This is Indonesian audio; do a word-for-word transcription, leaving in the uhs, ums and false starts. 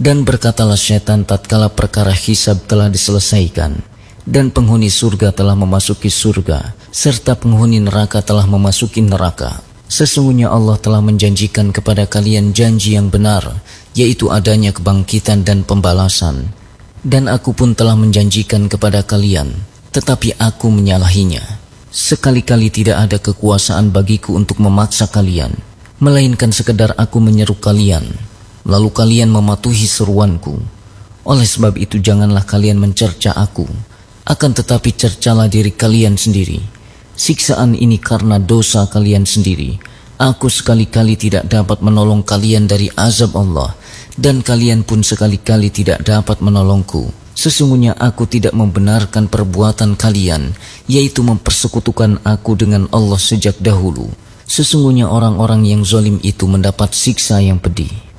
Dan berkatalah syaitan tatkala perkara hisab telah diselesaikan, dan penghuni surga telah memasuki surga, serta penghuni neraka telah memasuki neraka. Sesungguhnya Allah telah menjanjikan kepada kalian janji yang benar, yaitu adanya kebangkitan dan pembalasan. Dan aku pun telah menjanjikan kepada kalian, tetapi aku menyalahinya. Sekali-kali tidak ada kekuasaan bagiku untuk memaksa kalian, melainkan sekedar aku menyeru kalian, lalu kalian mematuhi seruanku. Oleh sebab itu janganlah kalian mencerca aku, akan tetapi cercalah diri kalian sendiri. Siksaan ini karena dosa kalian sendiri. Aku sekali-kali tidak dapat menolong kalian dari azab Allah, dan kalian pun sekali-kali tidak dapat menolongku. Sesungguhnya aku tidak membenarkan perbuatan kalian, yaitu mempersekutukan aku dengan Allah sejak dahulu. Sesungguhnya orang-orang yang zalim itu mendapat siksa yang pedih.